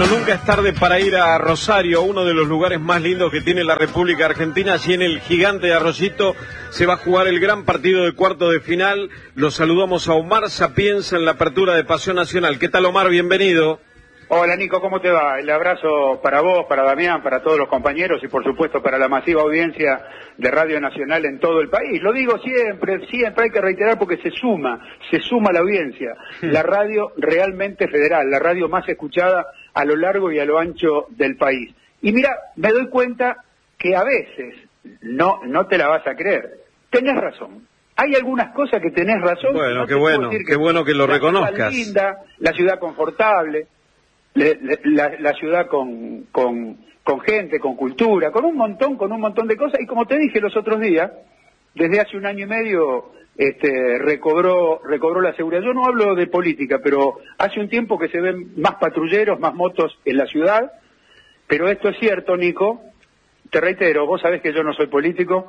Bueno, nunca es tarde para ir a Rosario, uno de los lugares más lindos que tiene la República Argentina. Allí en el Gigante de Arroyito se va a jugar el gran partido de cuarto de final. Lo saludamos a Omar Sapienza en la apertura de Pasión Nacional. ¿Qué tal, Omar? Bienvenido. Hola, Nico, ¿cómo te va? El abrazo para vos, para Damián, para todos los compañeros y por supuesto para la masiva audiencia de Radio Nacional en todo el país. Lo digo siempre hay que reiterar porque se suma la audiencia. La radio realmente federal, la radio más escuchada a lo largo y a lo ancho del país. Y mira, me doy cuenta que a veces, no te la vas a creer, tenés razón. Hay algunas cosas que tenés razón. Bueno, no qué bueno que lo reconozcas. La ciudad linda, la ciudad confortable, la ciudad con gente, con cultura, con un montón de cosas, y como te dije los otros días, desde hace 1 año y medio recobró la seguridad. Yo no hablo de política, pero hace un tiempo que se ven más patrulleros, más motos en la ciudad, pero esto es cierto, Nico, te reitero, vos sabés que yo no soy político,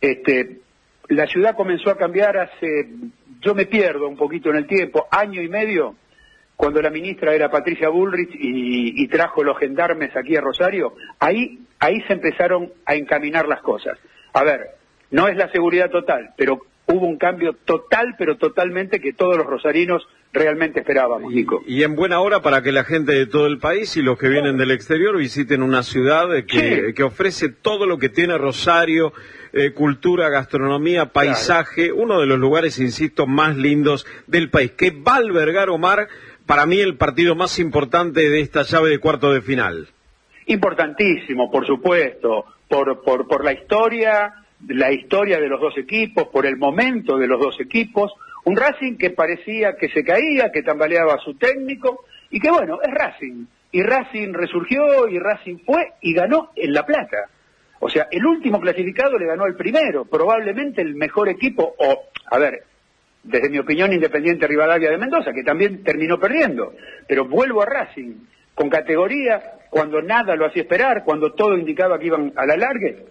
la ciudad comenzó a cambiar yo me pierdo un poquito en el tiempo, 1 año y medio, cuando la ministra era Patricia Bullrich y trajo los gendarmes aquí a Rosario, ahí se empezaron a encaminar las cosas. A ver, no es la seguridad total, pero hubo un cambio total, pero totalmente que todos los rosarinos realmente esperábamos, Nico. Y en buena hora para que la gente de todo el país y los que vienen del exterior visiten una ciudad que ofrece todo lo que tiene Rosario, cultura, gastronomía, paisaje, claro. Uno de los lugares, insisto, más lindos del país, que va a albergar, Omar, para mí el partido más importante de esta llave de cuarto de final. Importantísimo, por supuesto, por la historia de los dos equipos, por el momento de los dos equipos, un Racing que parecía que se caía, que tambaleaba a su técnico, y que bueno, es Racing, y Racing resurgió, y Racing fue y ganó en La Plata. O sea, el último clasificado le ganó al primero, probablemente el mejor equipo, desde mi opinión, Independiente Rivadavia de Mendoza, que también terminó perdiendo. Pero vuelvo a Racing, con categoría, cuando nada lo hacía esperar, cuando todo indicaba que iban a la largue.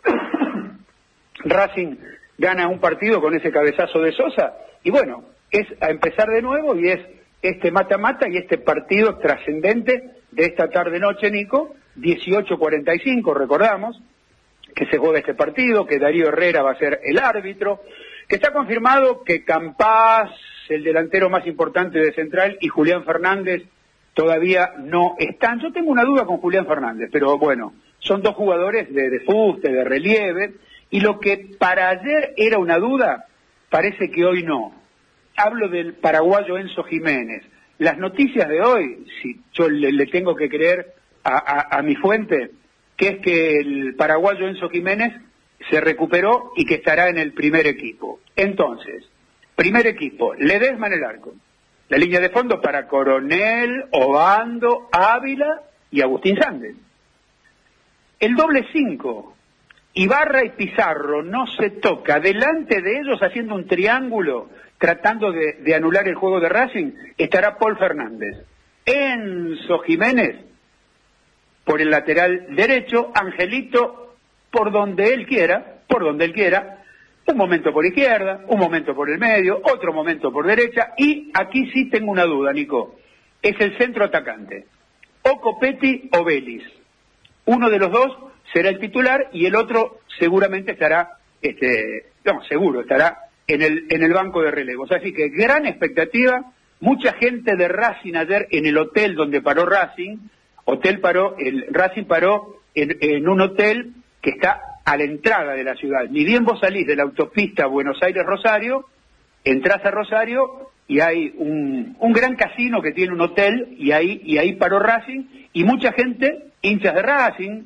Racing gana un partido con ese cabezazo de Sosa, y bueno, es a empezar de nuevo, y es este mata-mata y este partido trascendente de esta tarde-noche, Nico, 18:45, recordamos, que se juega este partido, que Darío Herrera va a ser el árbitro, que está confirmado que Campás, el delantero más importante de Central, y Julián Fernández todavía no están. Yo tengo una duda con Julián Fernández, pero bueno, son dos jugadores de fuste, de relieve, y lo que para ayer era una duda, parece que hoy no. Hablo del paraguayo Enzo Jiménez. Las noticias de hoy, si yo le tengo que creer a mi fuente, que es que el paraguayo Enzo Jiménez se recuperó y que estará en el primer equipo. Entonces, primer equipo, Ledesma en el arco. La línea de fondo para Coronel, Obando, Ávila y Agustín Sández. El doble 5, Ibarra y Pizarro no se toca. Delante de ellos, haciendo un triángulo, tratando de anular el juego de Racing, estará Paul Fernández. Enzo Jiménez por el lateral derecho, Angelito por donde él quiera, un momento por izquierda, un momento por el medio, otro momento por derecha, y aquí sí tengo una duda, Nico, es el centro atacante, o Copetti o Vélez. Uno de los dos será el titular y el otro seguramente estará, estará en el banco de relevos. Así que gran expectativa, mucha gente de Racing ayer en el hotel donde paró Racing, Racing paró en un hotel que está a la entrada de la ciudad. Ni bien vos salís de la autopista Buenos Aires-Rosario, entrás a Rosario y hay un gran casino que tiene un hotel y ahí paró Racing y mucha gente, hinchas de Racing,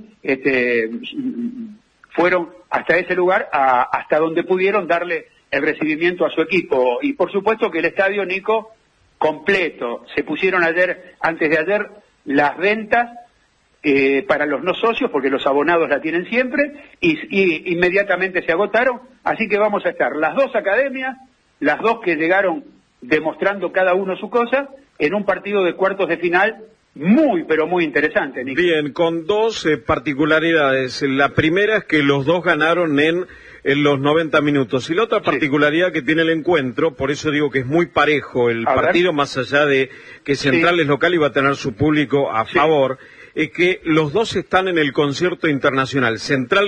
fueron hasta ese lugar, hasta donde pudieron darle el recibimiento a su equipo. Y por supuesto que el estadio, Nico, completo. Se pusieron antes de ayer, las ventas para los no socios, porque los abonados la tienen siempre, y inmediatamente se agotaron, así que vamos a estar las dos academias, las dos que llegaron demostrando cada uno su cosa, en un partido de cuartos de final muy, pero muy interesante, Nico. Bien, con dos particularidades. La primera es que los dos ganaron en los 90 minutos. Y la otra particularidad que tiene el encuentro, por eso digo que es muy parejo el partido, más allá de que Central es local y va a tener su público a favor, es que los dos están en el concierto internacional. Central